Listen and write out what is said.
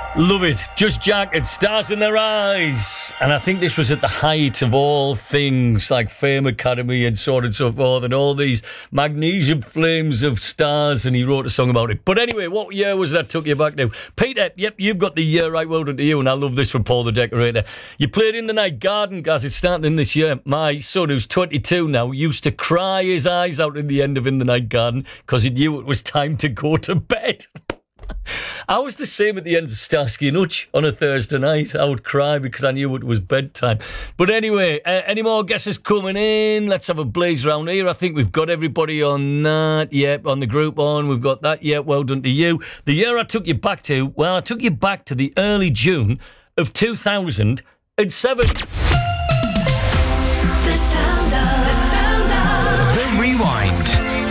Love it. Just Jacket, Stars in Their Eyes. And I think this was at the height of all things like Fame Academy and so on and so forth and all these magnesium flames of stars, and he wrote a song about it. But anyway, what year was that took you back to? Peter, yep, you've got the year right. Well done to you, and I love this from Paul the Decorator. You played in the Night Garden, guys. It's starting this year. My son, who's 22 now, used to cry his eyes out in the end of In the Night Garden because he knew it was time to go to bed. I was the same at the end of Starsky and Hutch on a Thursday night. I would cry because I knew it was bedtime. But anyway, any more guesses coming in? Let's have a blaze round here. I think we've got everybody on that. Yep, on the group on. We've got that. Yep, well done to you. The year I took you back to, well, I took you back to the early June of 2007. The sound